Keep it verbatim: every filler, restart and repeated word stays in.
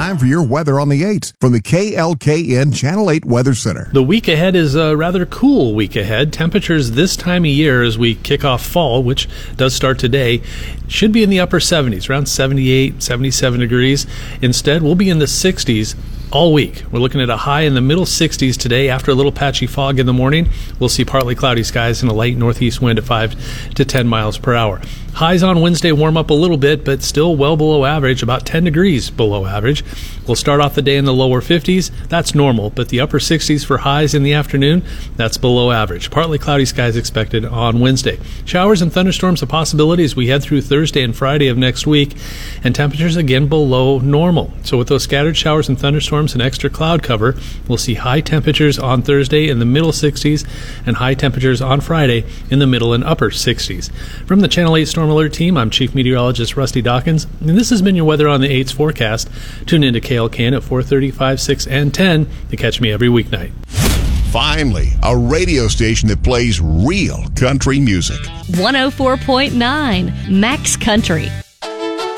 time for your weather on the eights from the K L K N Channel eight Weather Center. The week ahead is a rather cool week ahead. Temperatures this time of year as we kick off fall, which does start today, should be in the upper seventies, around seventy-eight, seventy-seven degrees. Instead, we'll be in the sixties all week. We're looking at a high in the middle sixties today. After a little patchy fog in the morning, we'll see partly cloudy skies and a light northeast wind at five to ten miles per hour. Highs on Wednesday warm up a little bit, but still well below average, about ten degrees below average. We'll start off the day in the lower fifties. That's normal, but the upper sixties for highs in the afternoon, that's below average. Partly cloudy skies expected on Wednesday. Showers and thunderstorms a possibility as we head through Thursday and Friday of next week, and temperatures again below normal. So with those scattered showers and thunderstorms and extra cloud cover, we'll see high temperatures on Thursday in the middle sixties and high temperatures on Friday in the middle and upper sixties. From the Channel eight Storm Alert team, I'm Chief Meteorologist Rusty Dawkins, and this has been your weather on the eight's forecast. Tune in to K L K N at four thirty, five, six, and ten to catch me every weeknight. Finally, a radio station that plays real country music. one oh four point nine Max Country.